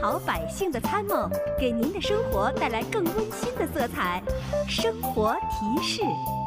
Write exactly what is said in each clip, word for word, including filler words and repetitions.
好百姓的参谋，给您的生活带来更温馨的色彩。生活提示。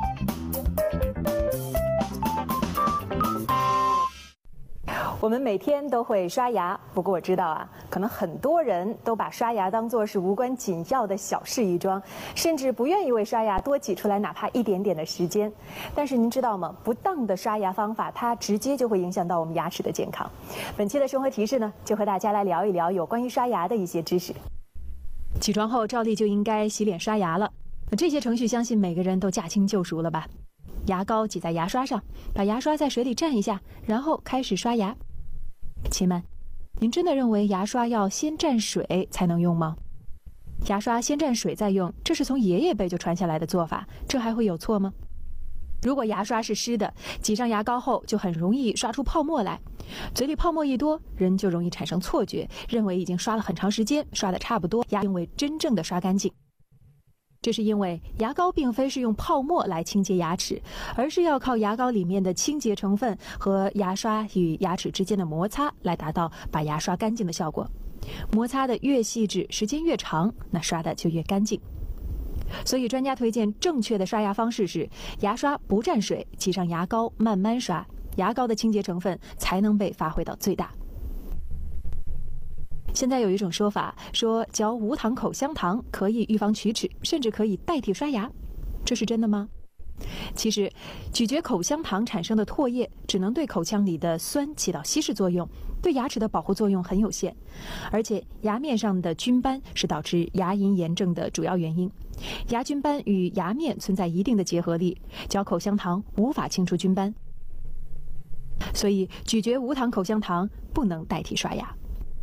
我们每天都会刷牙，不过我知道啊，可能很多人都把刷牙当作是无关紧要的小事一桩，甚至不愿意为刷牙多挤出来哪怕一点点的时间。但是您知道吗？不当的刷牙方法，它直接就会影响到我们牙齿的健康。本期的生活提示呢，就和大家来聊一聊有关于刷牙的一些知识。起床后照例就应该洗脸刷牙了，这些程序相信每个人都驾轻就熟了吧？牙膏挤在牙刷上，把牙刷在水里蘸一下，然后开始刷牙。亲们，您真的认为牙刷要先蘸水才能用吗？牙刷先蘸水再用，这是从爷爷辈就传下来的做法，这还会有错吗？如果牙刷是湿的，挤上牙膏后就很容易刷出泡沫来，嘴里泡沫一多，人就容易产生错觉，认为已经刷了很长时间，刷得差不多，牙并未真正的刷干净。这是因为牙膏并非是用泡沫来清洁牙齿，而是要靠牙膏里面的清洁成分和牙刷与牙齿之间的摩擦来达到把牙刷干净的效果。摩擦的越细致，时间越长，那刷的就越干净。所以专家推荐正确的刷牙方式是牙刷不蘸水，挤上牙膏慢慢刷，牙膏的清洁成分才能被发挥到最大。现在有一种说法，说嚼无糖口香糖可以预防龋齿，甚至可以代替刷牙，这是真的吗？其实，咀嚼口香糖产生的唾液只能对口腔里的酸起到稀释作用，对牙齿的保护作用很有限。而且，牙面上的菌斑是导致牙龈炎症的主要原因。牙菌斑与牙面存在一定的结合力，嚼口香糖无法清除菌斑，所以咀嚼无糖口香糖不能代替刷牙。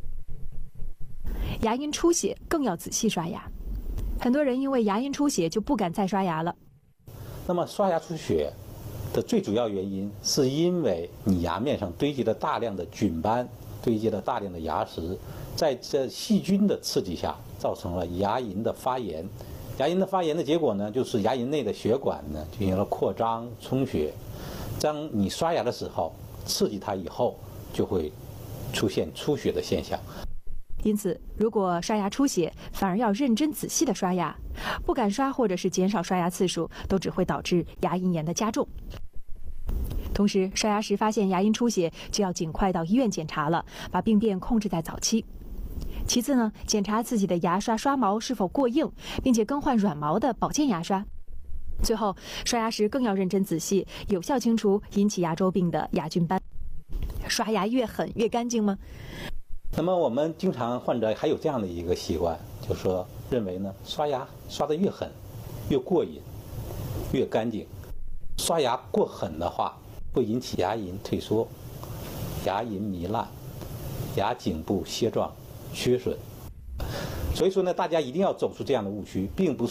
牙龈出血更要仔细刷牙，很多人因为牙龈出血就不敢再刷牙了。 那么刷牙出血的最主要原因，是因为你牙面上堆积了大量的菌斑，堆积了大量的牙石，在这细菌的刺激下，造成了牙龈的发炎。牙龈的发炎的结果呢，就是牙龈内的血管呢进行了扩张充血。当你刷牙的时候，刺激它以后，就会出现出血的现象。 因此，如果刷牙出血，反而要认真仔细的刷牙，不敢刷或者是减少刷牙次数，都只会导致牙龈炎的加重。同时，刷牙时发现牙龈出血，就要尽快到医院检查了，把病变控制在早期。其次呢，检查自己的牙刷刷毛是否过硬，并且更换软毛的保健牙刷。最后，刷牙时更要认真仔细，有效清除引起牙周病的牙菌斑。刷牙越狠越干净吗？ 那么我们经常患者还有这样的一个习惯，就是说认为呢，刷牙刷得越狠，越过瘾，越干净。刷牙过狠的话，会引起牙龈退缩、牙龈糜烂、牙颈部楔状缺损。所以说呢，大家一定要走出这样的误区，并不是